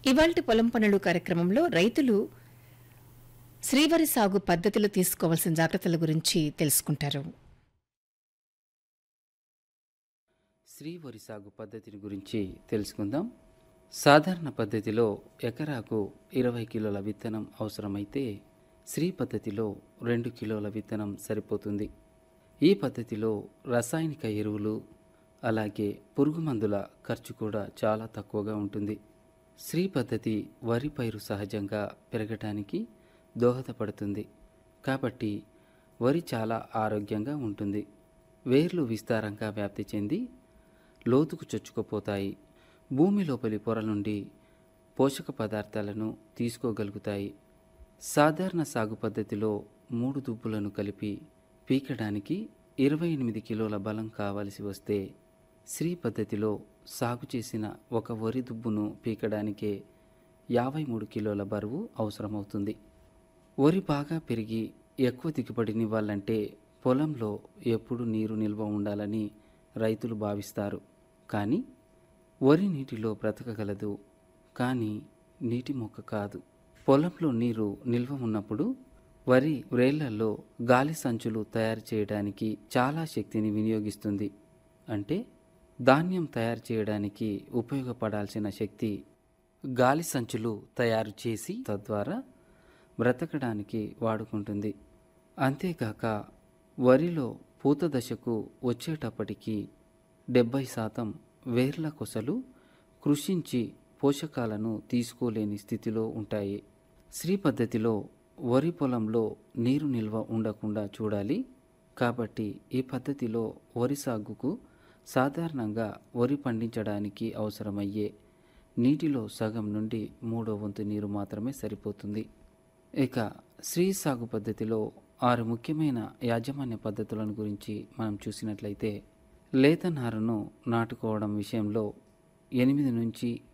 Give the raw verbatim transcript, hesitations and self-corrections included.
ఇవాల్టి పొలం పనులు కార్యక్రమంలో రైతులు శ్రీవరి సాగు పద్ధతిలో తీసుకోవాల్సిన జాగ్రత్తల గురించి తెలుసుకుంటారు. శ్రీ వరి సాగు పద్ధతిని గురించి తెలుసుకుందాం. సాధారణ పద్ధతిలో ఎకరాకు ఇరవై కిలోల విత్తనం అవసరమైతే శ్రీ పద్ధతిలో రెండు కిలోల విత్తనం సరిపోతుంది. ఈ పద్ధతిలో రసాయనిక ఎరువులు అలాగే పురుగు మందుల ఖర్చు కూడా చాలా తక్కువగా ఉంటుంది. శ్రీ పద్ధతి వరి పైరు సహజంగా పెరగటానికి దోహదపడుతుంది కాబట్టి వరి చాలా ఆరోగ్యంగా ఉంటుంది. వేర్లు విస్తారంగా వ్యాప్తి చెంది లోతుకు చొచ్చుకుపోతాయి. భూమి లోపలి పొర నుండి పోషక పదార్థాలను తీసుకోగలుగుతాయి. సాధారణ సాగు పద్ధతిలో మూడు దుబ్బులను కలిపి పీకడానికి ఇరవై ఎనిమిది కిలోల బలం కావలసి వస్తే శ్రీ పద్ధతిలో సాగు చేసిన ఒక వరి దుబ్బును పీకడానికే యాభై మూడు కిలోల బరువు అవసరమవుతుంది. వరి బాగా పెరిగి ఎక్కువ దిగుబడినివ్వాలంటే పొలంలో ఎప్పుడు నీరు నిల్వ ఉండాలని రైతులు భావిస్తారు. కానీ వరి నీటిలో బ్రతకగలదు, కానీ నీటి మొక్క కాదు. పొలంలో నీరు నిల్వ ఉన్నప్పుడు వరి వ్రేళ్లలో గాలి సంచులు తయారు చేయడానికి చాలా శక్తిని వినియోగిస్తుంది. అంటే ధాన్యం తయారు చేయడానికి ఉపయోగపడాల్సిన శక్తి గాలి సంచులు తయారు చేసి తద్వారా బ్రతకడానికి వాడుకుంటుంది. అంతేకాక వరిలో పూత దశకు వచ్చేటప్పటికి డెబ్బై శాతం వేర్ల కొసలు కృషించి పోషకాలను తీసుకోలేని స్థితిలో ఉంటాయి. శ్రీ పద్ధతిలో వరి పొలంలో నీరు నిల్వ ఉండకుండా చూడాలి. కాబట్టి ఈ పద్ధతిలో వరి సాగుకు సాధారణంగా వరి పండించడానికి అవసరమయ్యే నీటిలో సగం నుండి మూడో వంతు నీరు మాత్రమే సరిపోతుంది. ఇక శ్రీ సాగు పద్ధతిలో ఆరు ముఖ్యమైన యాజమాన్య పద్ధతులను గురించి మనం చూసినట్లయితే లేత నారును నాటుకోవడం విషయంలో ఎనిమిది నుంచి